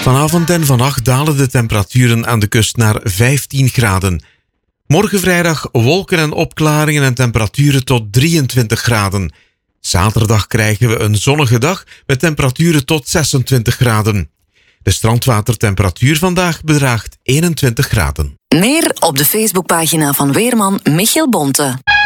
Vanavond en vannacht dalen de temperaturen aan de kust naar 15 graden. Morgen vrijdag wolken en opklaringen en temperaturen tot 23 graden. Zaterdag krijgen we een zonnige dag met temperaturen tot 26 graden. De strandwatertemperatuur vandaag bedraagt 21 graden. Meer op de Facebookpagina van weerman Michiel Bonte.